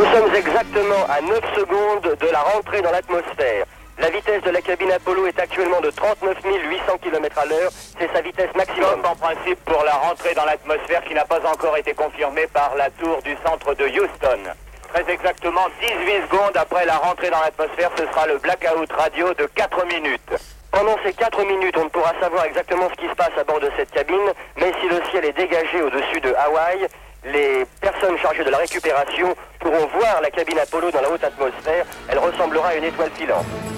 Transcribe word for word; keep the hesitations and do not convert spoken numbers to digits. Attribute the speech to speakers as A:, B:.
A: sommes exactement à neuf secondes de la rentrée dans l'atmosphère. La vitesse de la cabine Apollo est actuellement de trente-neuf mille huit cents kilomètres à l'heure. C'est sa vitesse maximum.
B: En principe pour la rentrée dans l'atmosphère qui n'a pas encore été confirmée par la tour du centre de Houston. Très exactement dix-huit secondes après la rentrée dans l'atmosphère, ce sera le blackout radio de quatre minutes.
A: Pendant ces quatre minutes, on ne pourra savoir exactement ce qui se passe à bord de cette cabine, mais si le ciel est dégagé au-dessus de Hawaï, les personnes chargées de la récupération pourront voir la cabine Apollo dans la haute atmosphère. Elle ressemblera à une étoile filante.